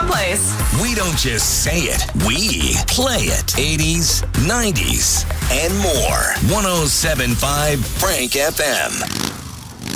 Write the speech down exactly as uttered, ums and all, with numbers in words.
place. We don't just say it, we play it. eighties, nineties, and more. one oh seven point five Frank F M.